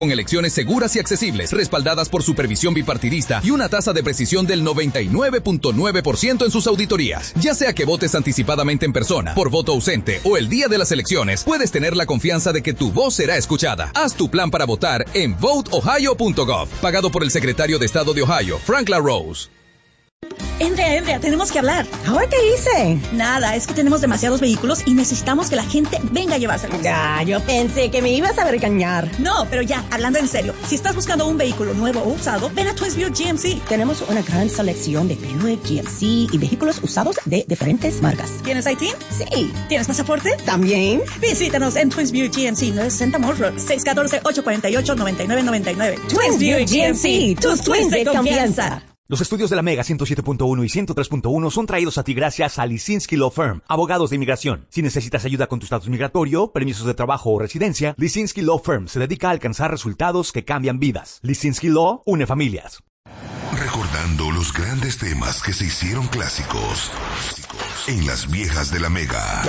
Con elecciones seguras y accesibles, respaldadas por supervisión bipartidista y una tasa de precisión del 99.9% en sus auditorías. Ya sea que votes anticipadamente en persona, por voto ausente o el día de las elecciones, puedes tener la confianza de que tu voz será escuchada. Haz tu plan para votar en voteohio.gov, pagado por el secretario de Estado de Ohio, Frank LaRose. Andrea, tenemos que hablar. ¿Ahora qué hice? Nada, es que tenemos demasiados vehículos y necesitamos que la gente venga a llevárselos. Ya, yo pensé que me ibas a regañar. No, pero ya, hablando en serio, si estás buscando un vehículo nuevo o usado, ven a Twins Buick GMC. Tenemos una gran selección de Buick, GMC y vehículos usados de diferentes marcas. ¿Tienes ITIN? Sí. ¿Tienes pasaporte? También. Visítanos en Twins Buick GMC, 960 Moore Road, 614-848-9999. Twins Buick GMC, tus twins de confianza. Los estudios de la Mega 107.1 y 103.1 son traídos a ti gracias a Lisinski Law Firm, abogados de inmigración. Si necesitas ayuda con tu estatus migratorio, permisos de trabajo o residencia, Lisinski Law Firm se dedica a alcanzar resultados que cambian vidas. Lisinski Law une familias. Recordando los grandes temas que se hicieron clásicos en las viejas de la Mega.